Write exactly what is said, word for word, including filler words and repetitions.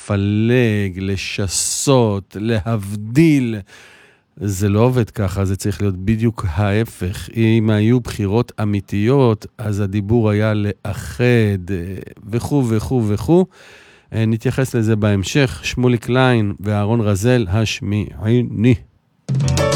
לפלג, לשסות, להבדיל. זה לא עובד ככה, זה צריך להיות בדיוק ההפך. אם היו בחירות אמיתיות, אז הדיבור היה לאחד וכו' וכו' וכו'. נתייחס לזה בהמשך. שמולי קליין ואהרון רזל, השמיעיני.